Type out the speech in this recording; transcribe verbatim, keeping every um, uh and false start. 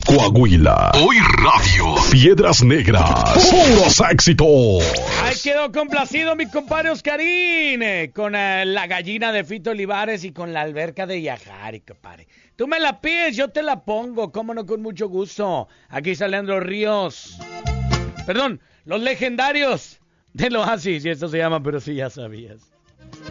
Coahuila. Hoy Radio. Piedras Negras. Puros éxitos. Ahí quedó complacido mi compadre Oscarín, eh, con eh, la gallina de Fito Olivares y con la alberca de Yajari, compadre. Tú me la pides, yo te la pongo, cómo no, con mucho gusto. Aquí salen los ríos. Perdón, los legendarios del Oasis, y esto se llama Pero si ya sabías.